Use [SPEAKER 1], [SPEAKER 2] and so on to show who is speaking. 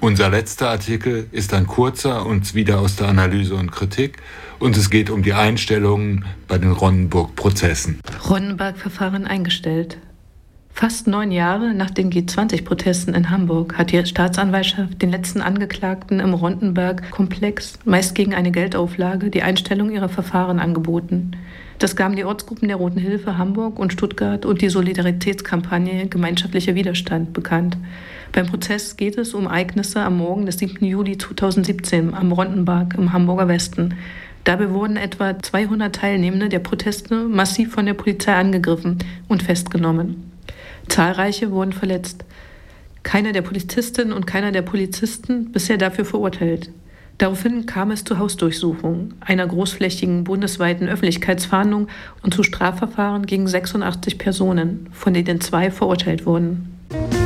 [SPEAKER 1] Unser letzter Artikel ist ein kurzer und wieder aus der Analyse und Kritik und es geht um die Einstellungen bei den Ronnenburg-Prozessen.
[SPEAKER 2] Ronnenberg-Verfahren eingestellt. Fast 9 Jahre nach den G20-Protesten in Hamburg hat die Staatsanwaltschaft den letzten Angeklagten im Ronnenberg-Komplex meist gegen eine Geldauflage die Einstellung ihrer Verfahren angeboten. Das gaben die Ortsgruppen der Roten Hilfe Hamburg und Stuttgart und die Solidaritätskampagne Gemeinschaftlicher Widerstand bekannt. Beim Prozess geht es um Ereignisse am Morgen des 7. Juli 2017 am Ronnenberg im Hamburger Westen. Dabei wurden etwa 200 Teilnehmende der Proteste massiv von der Polizei angegriffen und festgenommen. Zahlreiche wurden verletzt. Keiner der Polizistinnen und keiner der Polizisten bisher dafür verurteilt. Daraufhin kam es zu Hausdurchsuchungen, einer großflächigen bundesweiten Öffentlichkeitsfahndung und zu Strafverfahren gegen 86 Personen, von denen 2 verurteilt wurden.